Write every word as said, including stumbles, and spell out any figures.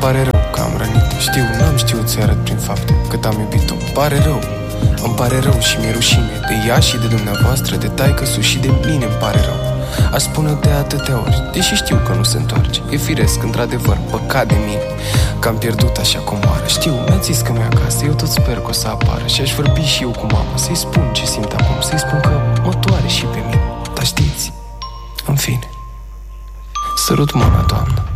pare rău că am rănit. Știu, n-am știut să-i arăt prin fapte cât am iubit-o. Îmi pare rău, îmi pare rău și mi-e rușine de ea și de dumneavoastră, de taică-su și de mine. Îmi pare rău, aș spune de atâtea ori, deși știu că nu se întoarce. E firesc, într-adevăr, păcat de mine că am pierdut așa cum moară. Știu, mi-a zis că mi-e acasă, eu tot sper că o să apară. Și aș vorbi și eu cu mama, să-i spun ce simt acum, să-i spun că mă doare și pe mine. Dar știți, în fine, sărut mâna, Doamnă.